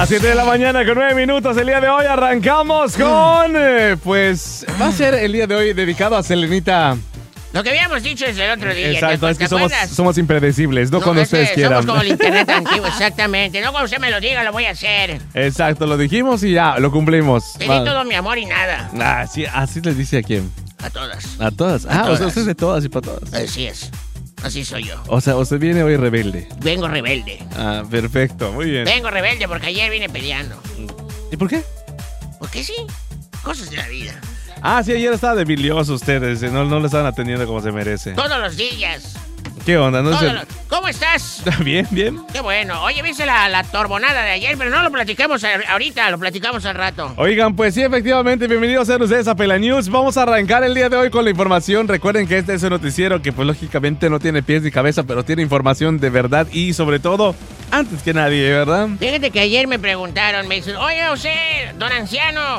Las 7 de la mañana con 9 minutos. El día de hoy arrancamos con, pues, va a ser el día de hoy dedicado a Selenita. Lo que habíamos dicho desde el otro día. Exacto, es que somos impredecibles, no cuando ustedes quieran. Somos como el internet antiguo, exactamente. No cuando usted me lo diga, lo voy a hacer. Exacto, lo dijimos y ya, lo cumplimos. Te di todo mi amor y nada. Ah, sí, así les dice a quién. A todas. A todas. A todas. O sea, usted es de todas y para todas. Así es. Así soy yo. O sea, usted viene hoy rebelde. Vengo rebelde. Ah, perfecto, muy bien. Vengo rebelde porque ayer vine peleando. ¿Y por qué? Porque sí, cosas de la vida. Ah, sí, ayer estaba debilioso ustedes, no le estaban atendiendo como se merece. Todos los días. ¿Qué onda? ¿Cómo estás? Bien, bien. Qué bueno. Oye, ¿viste la torbonada de ayer? Pero no lo platicamos ahorita, lo platicamos al rato. Oigan, pues sí, efectivamente, bienvenidos a ustedes a Pela News. Vamos a arrancar el día de hoy con la información. Recuerden que este es un noticiero que pues lógicamente no tiene pies ni cabeza, pero tiene información de verdad y sobre todo, antes que nadie, ¿verdad? Fíjate que ayer me preguntaron, me dicen, oye, usted, don anciano,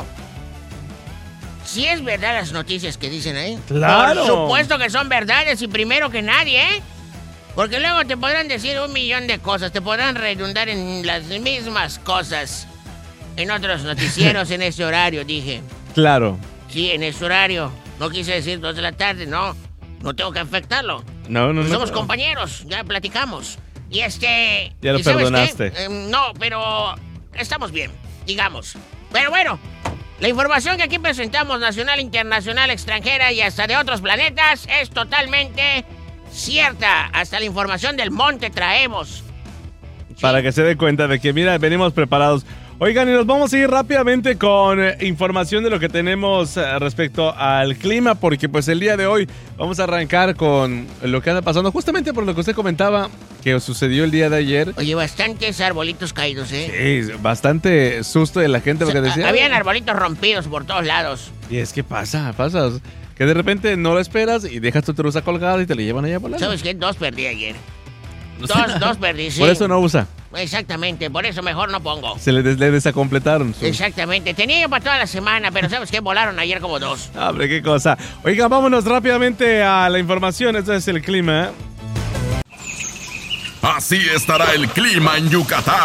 ¿sí es verdad las noticias que dicen ahí? ¡Claro! Por supuesto que son verdades y primero que nadie, ¿eh? Porque luego te podrán decir 1,000,000 de cosas, te podrán redundar en las mismas cosas. En otros noticieros en ese horario, dije. Claro. Sí, en ese horario. No quise decir 2 de la tarde, no tengo que afectarlo. No. Somos compañeros, ya platicamos. Y Ya lo perdonaste. No, pero estamos bien, digamos. Pero bueno, la información que aquí presentamos, nacional, internacional, extranjera y hasta de otros planetas, es totalmente cierta. Hasta la información del monte traemos. Para que se dé cuenta de que, mira, venimos preparados. Oigan, y nos vamos a ir rápidamente con información de lo que tenemos respecto al clima, porque pues el día de hoy vamos a arrancar con lo que anda pasando, justamente por lo que usted comentaba que sucedió el día de ayer. Oye, bastantes arbolitos caídos, ¿eh? Sí, bastante susto de la gente, porque decía... Habían arbolitos rompidos por todos lados. Y es que pasa, que de repente no lo esperas y dejas tu truza colgada y te la llevan allá por la... ¿Sabes qué? 2 perdí ayer. Dos perdí, sí. Por eso no usa. Exactamente, por eso mejor no pongo. Se le desacompletaron. Exactamente, tenía yo para toda la semana, pero ¿sabes qué? Volaron ayer como 2. Hombre, qué cosa. Oiga, vámonos rápidamente a la información. Esto es el clima. Así estará el clima en Yucatán.